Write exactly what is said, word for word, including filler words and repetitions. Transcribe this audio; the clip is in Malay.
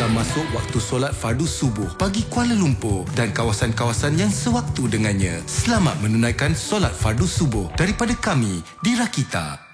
dah masuk waktu solat fardu subuh bagi Kuala Lumpur dan kawasan-kawasan yang sewaktu dengannya. Selamat menunaikan solat fardu subuh daripada kami di Rakita.